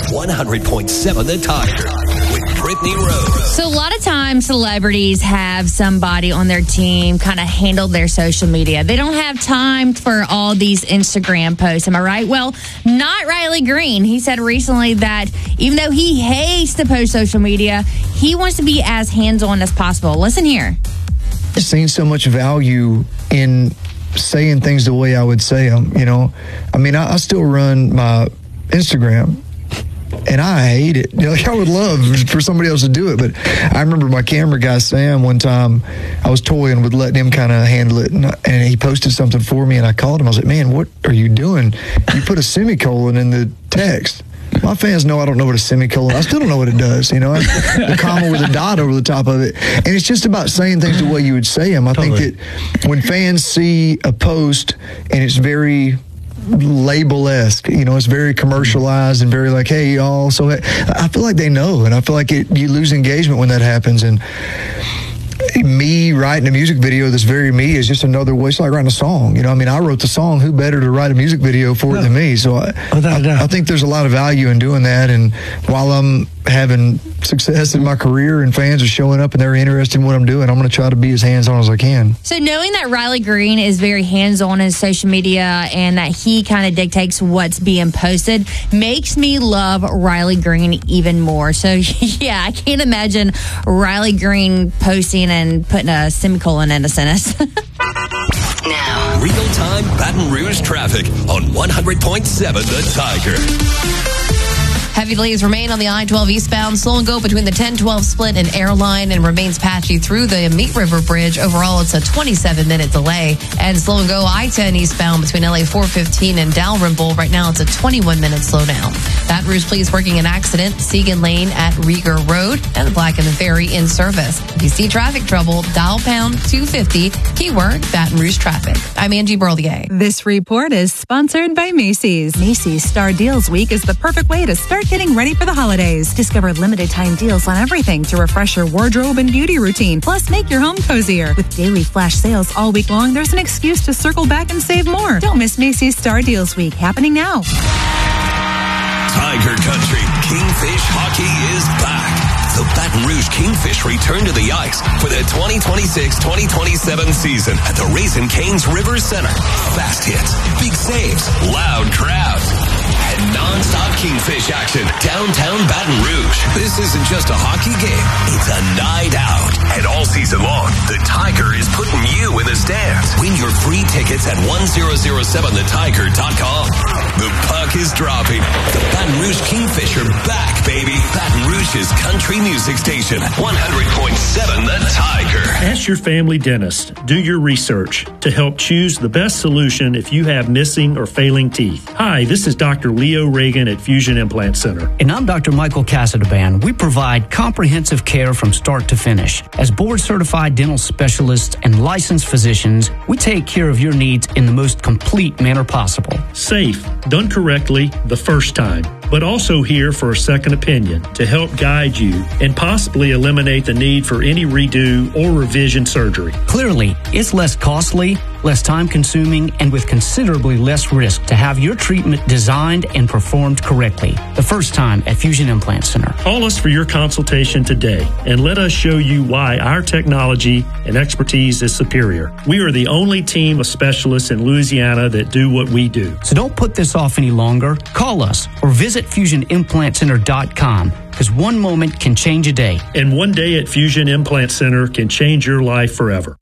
100.7 The Tiger with Brittany Rose. So a lot of times celebrities have somebody on their team kind of handle their social media. They don't have time for all these Instagram posts. Am I right? Well, not Riley Green. He said recently that even though he hates to post social media, he wants to be as hands-on as possible. Listen here. I've seen so much value in saying things the way I would say them, you know. I mean, I still run my Instagram, and I hate it. You know, like, I would love for somebody else to do it, but I remember my camera guy, Sam, one time I was toying with letting him kind of handle it, and he posted something for me, and I called him. I was like, man, what are you doing? You put a semicolon in the text. My fans know I don't know what a semicolon. I still don't know what it does. You know, the comma with a dot over the top of it, and it's just about saying things the way you would say them. I think that when fans see a post and it's very label-esque, you know, it's very commercialized and very like, hey, y'all. So I feel like they know, and I feel like you lose engagement when that happens. And me writing a music video that's very me is just another way. It's like writing a song. You know, I mean, I wrote the song. Who better to write a music video for it than me? So I think there's a lot of value in doing that. And while I'm having success in my career and fans are showing up and they're interested in what I'm doing, I'm going to try to be as hands-on as I can. So knowing that Riley Green is very hands-on in social media and that he kind of dictates what's being posted makes me love Riley Green even more. So, yeah, I can't imagine Riley Green posting and putting a semicolon in a sentence. Now, real-time Baton Rouge traffic on 100.7 The Tiger. Heavy delays remain on the I-12 eastbound. Slow and go between the 10-12 split and Airline, and remains patchy through the Meat River Bridge. Overall, it's a 27-minute delay. And slow and go I-10 eastbound between LA 415 and Dalrymple. Right now, it's a 21-minute slowdown. Baton Rouge Police working an accident. Segan Lane at Rieger Road and the Black and the Ferry in service. If you see traffic trouble, dial pound 250, keyword Baton Rouge traffic. I'm Angie Berlier. This report is sponsored by Macy's. Macy's Star Deals Week is the perfect way to start getting ready for the holidays. Discover limited time deals on everything to refresh your wardrobe and beauty routine. Plus, make your home cozier. With daily flash sales all week long, there's an excuse to circle back and save more. Don't miss Macy's Star Deals Week, happening now. Tiger Country Kingfish Hockey is back. The Baton Rouge Kingfish return to the ice for the 2026-2027 season at the Raising Cane's River Center. Fast hits, big saves, loud crowds, and non-stop Kingfish action downtown Baton Rouge. This isn't just a hockey game, it's a night out. And all season long, the Tiger is putting you in the stands. Win your free tickets at 1007thetiger.com. The puck is dropping. The Baton Rouge Kingfish are back, baby. Baton Rouge's country music station, 100.7 The Tiger. Ask your family dentist. Do your research to help choose the best solution if you have missing or failing teeth. Hi, this is Dr. Leo Reagan at Fusion Implant Center. And I'm Dr. Michael Casadaband. We provide comprehensive care from start to finish. As board-certified dental specialists and licensed physicians, we take care of your needs in the most complete manner possible. Safe, done correctly the first time, but also here for a second opinion to help guide you and possibly eliminate the need for any redo or revision surgery. Clearly, it's less costly, less time-consuming, and with considerably less risk to have your treatment designed and performed correctly the first time at Fusion Implant Center. Call us for your consultation today and let us show you why our technology and expertise is superior. We are the only team of specialists in Louisiana that do what we do. So don't put this off any longer. Call us or visit FusionImplantCenter.com, because one moment can change a day. And one day at Fusion Implant Center can change your life forever.